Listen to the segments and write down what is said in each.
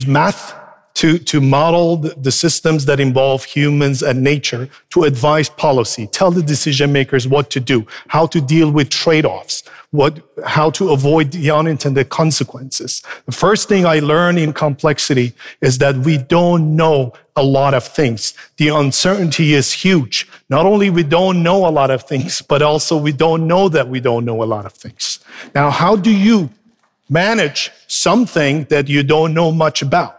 math to model the systems that involve humans and nature, to advise policy, tell the decision makers what to do, how to deal with trade-offs, how to avoid the unintended consequences. The first thing I learned in complexity is that we don't know a lot of things. The uncertainty is huge. Not only we don't know a lot of things, but also we don't know that we don't know a lot of things. Now, how do you manage something that you don't know much about?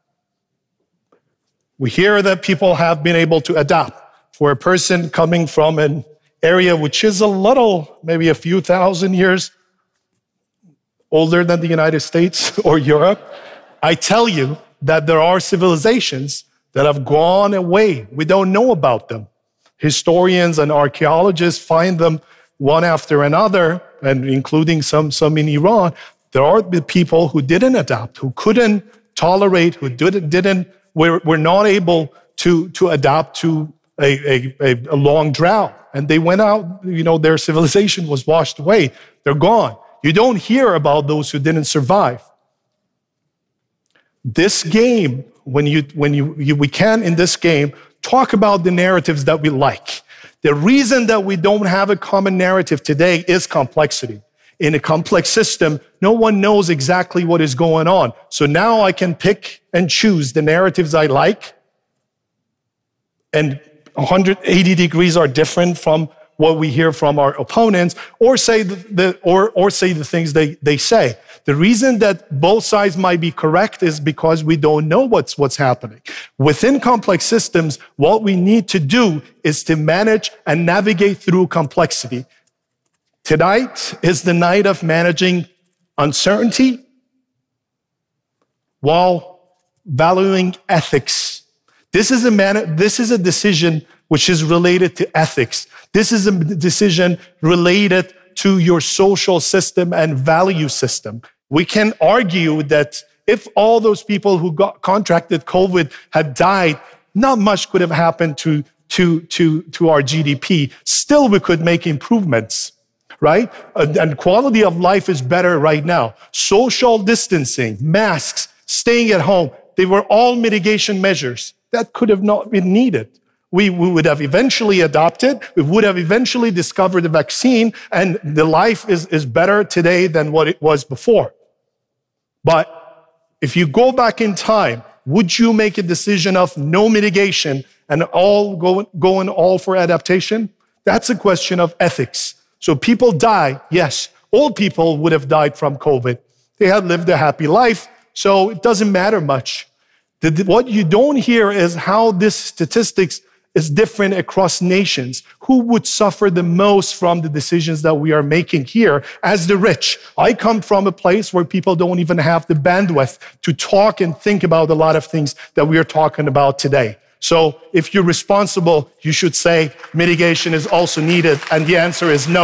We hear that people have been able to adapt. For a person coming from an area which is a little, maybe a few thousand years older than the United States or Europe, I tell you that there are civilizations that have gone away. We don't know about them. Historians and archaeologists find them one after another, and including some in Iran. There are the people who didn't adapt, who couldn't tolerate, who were not able to adapt to a long drought. And they went out, their civilization was washed away. They're gone. You don't hear about those who didn't survive. This game, we can in this game talk about the narratives that we like. The reason that we don't have a common narrative today is complexity. In a complex system, no one knows exactly what is going on. So now I can pick and choose the narratives I like, and 180 degrees are different from what we hear from our opponents, or say the things they say. The reason that both sides might be correct is because we don't know what's happening. Within complex systems, what we need to do is to manage and navigate through complexity. Tonight is the night of managing uncertainty while valuing ethics. This is a decision which is related to ethics. This is a decision related to your social system and value system. We can argue that if all those people who contracted COVID had died, not much could have happened to our GDP. Still, we could make improvements. Right? And quality of life is better right now. Social distancing, masks, staying at home, they were all mitigation measures. That could have not been needed. We would have eventually adopted, we would have eventually discovered a vaccine, and the life is better today than what it was before. But if you go back in time, would you make a decision of no mitigation and going all for adaptation? That's a question of ethics. So people die, yes. Old people would have died from COVID. They had lived a happy life, so it doesn't matter much. What you don't hear is how this statistics is different across nations. Who would suffer the most from the decisions that we are making here as the rich? I come from a place where people don't even have the bandwidth to talk and think about a lot of things that we are talking about today. So if you're responsible, you should say mitigation is also needed, and the answer is no.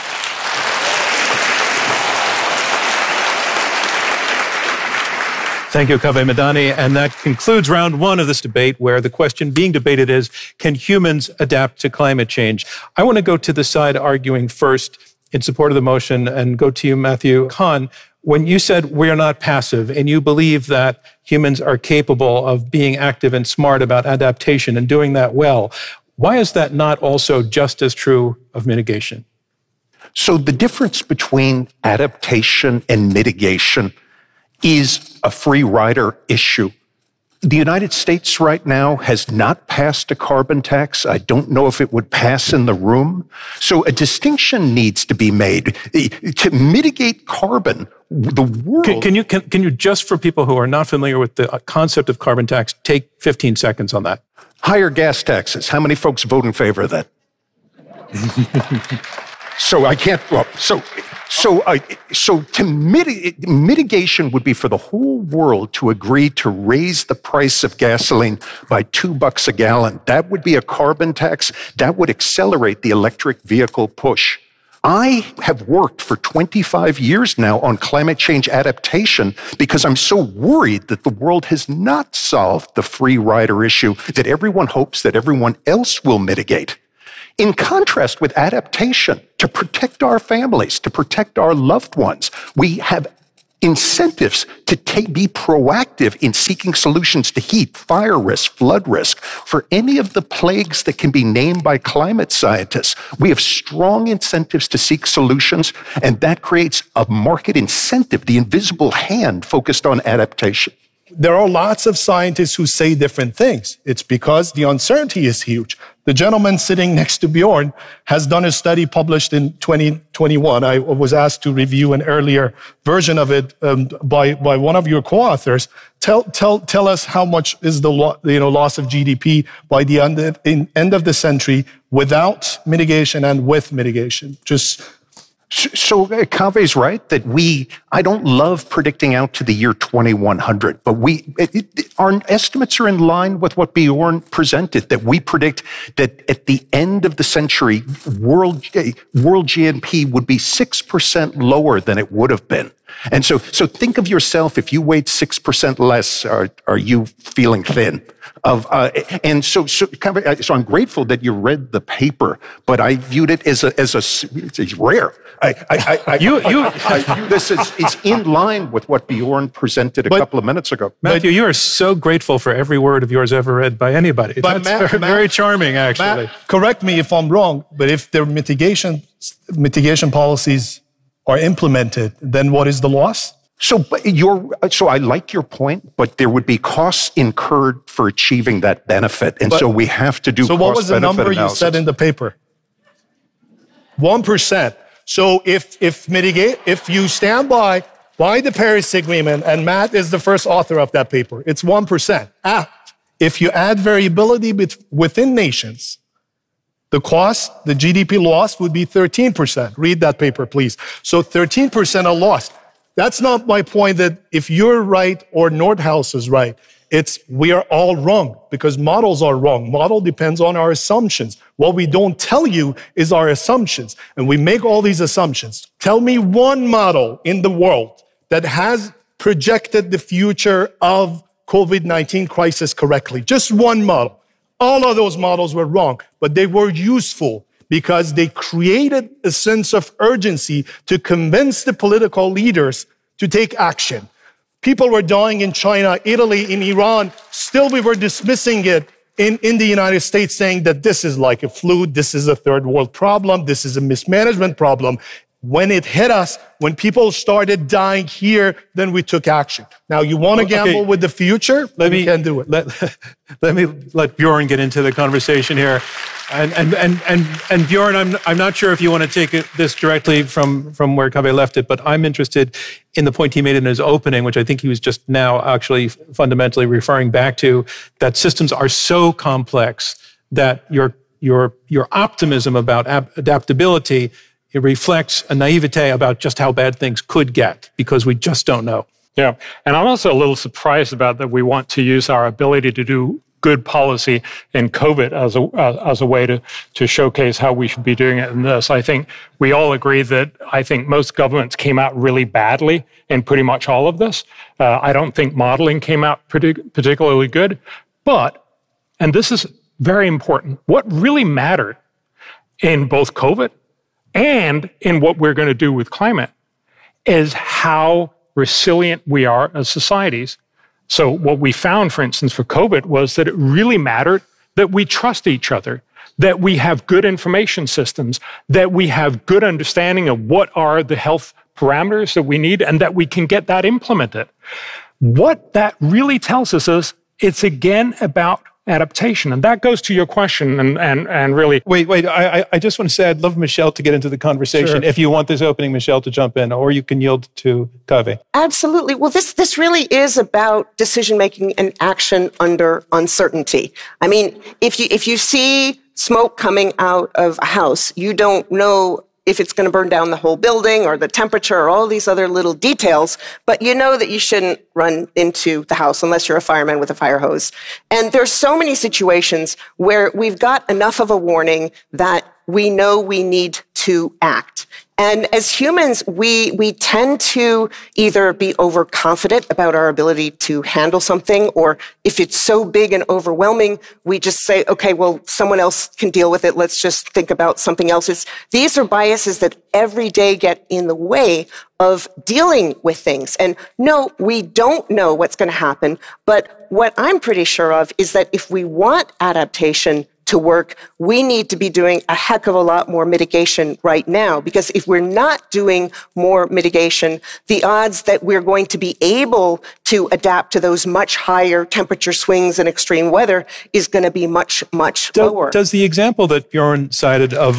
Thank you, Kaveh Madani. And that concludes round one of this debate, where the question being debated is, can humans adapt to climate change? I want to go to the side arguing first in support of the motion and go to you, Matthew Khan. When you said we are not passive and you believe that humans are capable of being active and smart about adaptation and doing that well, why is that not also just as true of mitigation? So the difference between adaptation and mitigation is a free rider issue. The United States right now has not passed a carbon tax. I don't know if it would pass in the room. So a distinction needs to be made. To mitigate carbon, the world... Can you just for people who are not familiar with the concept of carbon tax, take 15 seconds on that? Higher gas taxes. How many folks vote in favor of that? So I can't... Well, So to mitigation would be for the whole world to agree to raise the price of gasoline by $2 a gallon. That would be a carbon tax. That would accelerate the electric vehicle push. I have worked for 25 years now on climate change adaptation because I'm so worried that the world has not solved the free rider issue that everyone hopes that everyone else will mitigate. In contrast with adaptation, to protect our families, to protect our loved ones, we have incentives to be proactive in seeking solutions to heat, fire risk, flood risk, for any of the plagues that can be named by climate scientists. We have strong incentives to seek solutions, and that creates a market incentive, the invisible hand focused on adaptation. There are lots of scientists who say different things. It's because the uncertainty is huge. The gentleman sitting next to Bjorn has done a study published in 2021. I was asked to review an earlier version of it by one of your co-authors. Tell us how much is the loss of GDP by the end of the century without mitigation and with mitigation. So Kave's right that I don't love predicting out to the year 2100, but our estimates are in line with what Bjorn presented, that we predict that at the end of the century, world GNP would be 6% lower than it would have been. And so think of yourself, if you weighed 6% less, are you feeling thin? So I'm grateful that you read the paper, but I viewed it as it's rare. It's in line with what Bjorn presented a couple of minutes ago. Matthew, you are so grateful for every word of yours ever read by anybody. That's very charming, actually. Matt, correct me if I'm wrong, but if their mitigation policies are implemented, then what is the loss? So I like your point, but there would be costs incurred for achieving that benefit. And so we have to do cost-benefit analysis. So what was the number you said in the paper? 1%. So if you stand by the Paris Agreement, and Matt is the first author of that paper, it's 1%. If you add variability within nations, the GDP loss would be 13%. Read that paper, please. So 13% are lost. That's not my point that if you're right or Nordhaus is right, we are all wrong because models are wrong. Model depends on our assumptions. What we don't tell you is our assumptions. And we make all these assumptions. Tell me one model in the world that has projected the future of COVID-19 crisis correctly. Just one model. All of those models were wrong, but they were useful because they created a sense of urgency to convince the political leaders to take action. People were dying in China, Italy, in Iran. Still, we were dismissing it in the United States, saying that this is like a flu, this is a third world problem, this is a mismanagement problem. When it hit us, when people started dying here, then we took action. Now, you want to gamble with the future? We can do it. Let me let Bjorn get into the conversation here. And Bjorn, I'm not sure if you want to take this directly from where Kaveh left it, but I'm interested in the point he made in his opening, which I think he was just now actually fundamentally referring back to, that systems are so complex that your optimism about adaptability, it reflects a naivete about just how bad things could get because we just don't know. Yeah. And I'm also a little surprised about that we want to use our ability to do good policy in COVID as a way to showcase how we should be doing it in this. I think we all agree that I think most governments came out really badly in pretty much all of this. I don't think modeling came out particularly good. But, and this is very important, what really mattered in both COVID and in what we're going to do with climate is how resilient we are as societies. So what we found, for instance, for COVID was that it really mattered that we trust each other, that we have good information systems, that we have good understanding of what are the health parameters that we need, and that we can get that implemented. What that really tells us is it's again about adaptation. And that goes to your question and really... Wait. I just want to say I'd love Michelle to get into the conversation. Sure. If you want this opening, Michelle, to jump in, or you can yield to Kaveh. Absolutely. Well, this really is about decision-making and action under uncertainty. I mean, if you see smoke coming out of a house, you don't know if it's going to burn down the whole building or the temperature or all these other little details, but you know that you shouldn't run into the house unless you're a fireman with a fire hose. And there's so many situations where we've got enough of a warning that we know we need to act. And as humans, we tend to either be overconfident about our ability to handle something, or if it's so big and overwhelming, we just say, okay, well, someone else can deal with it. Let's just think about something else. These are biases that every day get in the way of dealing with things. And no, we don't know what's going to happen. But what I'm pretty sure of is that if we want adaptation to work, we need to be doing a heck of a lot more mitigation right now. Because if we're not doing more mitigation, the odds that we're going to be able to adapt to those much higher temperature swings and extreme weather is going to be much, much lower. Does the example that Bjorn cited of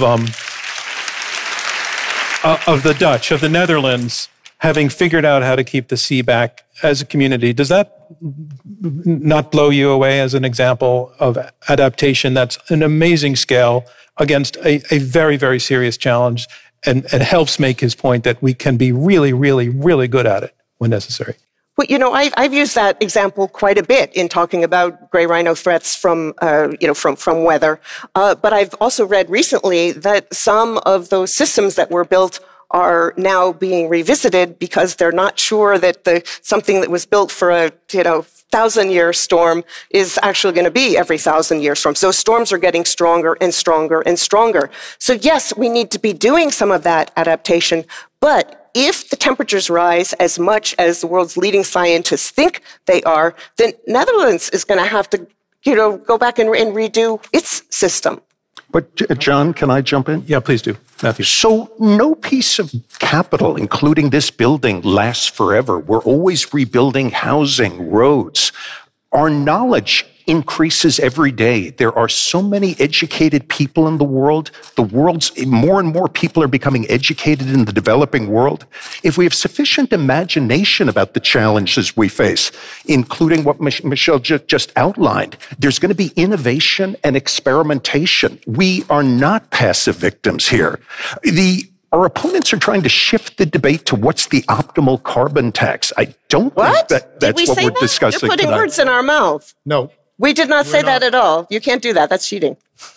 the Dutch, of the Netherlands, having figured out how to keep the sea back as a community, does that not blow you away as an example of adaptation that's an amazing scale against a very, very serious challenge, and helps make his point that we can be really, really, really good at it when necessary? Well, I've used that example quite a bit in talking about gray rhino threats from weather. But I've also read recently that some of those systems that were built are now being revisited because they're not sure that something that was built for a 1,000-year storm is actually going to be every 1,000-year storm. So storms are getting stronger and stronger and stronger. So yes, we need to be doing some of that adaptation, but if the temperatures rise as much as the world's leading scientists think they are, then Netherlands is going to have to, go back and redo its system. But John, can I jump in? Yeah, please do, Matthew. So no piece of capital, including this building, lasts forever. We're always rebuilding housing, roads. Our knowledge increases every day. There are so many educated people in the world. More and more people are becoming educated in the developing world. If we have sufficient imagination about the challenges we face, including what Michelle just outlined, there's going to be innovation and experimentation. We are not passive victims here. Our opponents are trying to shift the debate to what's the optimal carbon tax. I don't think that's what we're discussing tonight. You're putting words in our mouth. No. We did not say that at all. You can't do that. That's cheating.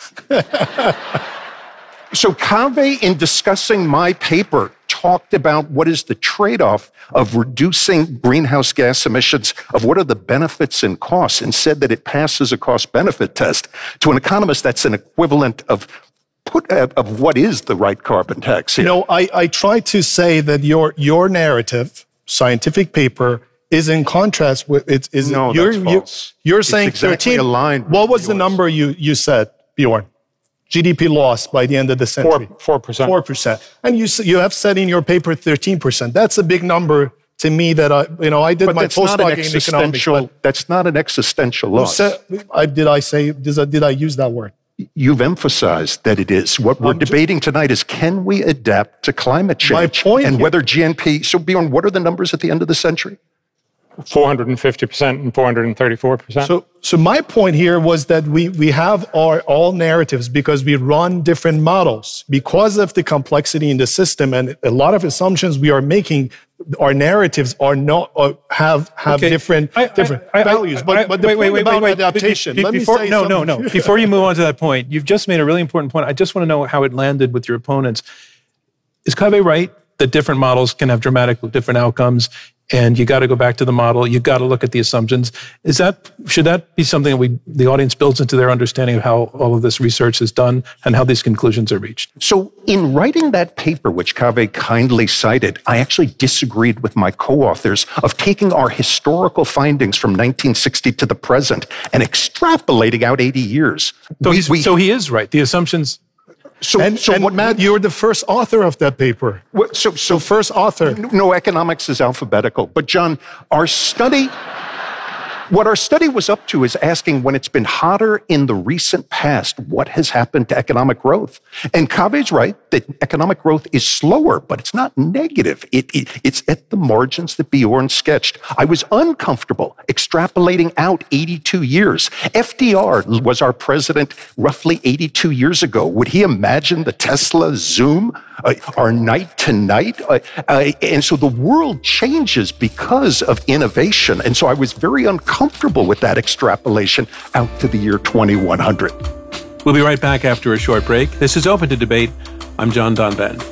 So Kaveh, in discussing my paper, talked about what is the trade-off of reducing greenhouse gas emissions, of what are the benefits and costs, and said that it passes a cost-benefit test. To an economist, that's an equivalent of what is the right carbon tax here. I try to say that your narrative, scientific paper, is in contrast with it. That's false. You're saying exactly 13. Aligned. What was the number you said, Bjorn? GDP loss by the end of the century. 4%. 4%. And you have said in your paper 13%. That's a big number to me. That I did my postdoc in economics. That's not an existential loss. Did I use that word? You've emphasized that it is. What we're debating tonight is, can we adapt to climate change? My point and whether GNP. So Bjorn, what are the numbers at the end of the century? 450% and 434%. So my point here was that we have all narratives because we run different models. Because of the complexity in the system and a lot of assumptions we are making, our narratives are not have different values. But the point about adaptation. Before you move on to that point, you've just made a really important point. I just want to know how it landed with your opponents. Is Kaveh right that different models can have dramatically different outcomes? And you got to go back to the model. You got to look at the assumptions. Should that be something that the audience builds into their understanding of how all of this research is done and how these conclusions are reached? So in writing that paper, which Kaveh kindly cited, I actually disagreed with my co-authors of taking our historical findings from 1960 to the present and extrapolating out 80 years. So he is right. The assumptions. Matt, you're the first author of that paper. So first author. No, economics is alphabetical. But John, what our study was up to is asking, when it's been hotter in the recent past, what has happened to economic growth? And Kaveh's right that economic growth is slower, but it's not negative. It's at the margins that Bjorn sketched. I was uncomfortable extrapolating out 82 years. FDR was our president roughly 82 years ago. Would he imagine the Tesla Zoom, our night to night? And so the world changes because of innovation. And so I was very uncomfortable with that extrapolation out to the year 2100. We'll be right back after a short break. This is Open to Debate. I'm John Donvan.